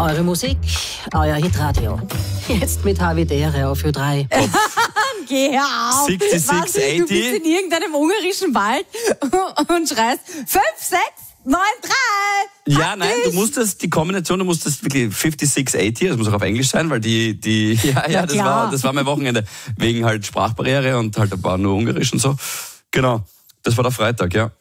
Eure Musik, euer Hitradio. Jetzt mit Havidere auf Ö3. Geh auf. 6680. Du bist in irgendeinem ungarischen Wald und schreist 5, 6, 9, 3. Ja, nein, du musst die Kombination, du musst das wirklich 5680, das muss auch auf Englisch sein, weil das war mein Wochenende. Wegen halt Sprachbarriere und halt ein paar nur Ungarisch und so. Genau, das war der Freitag, ja.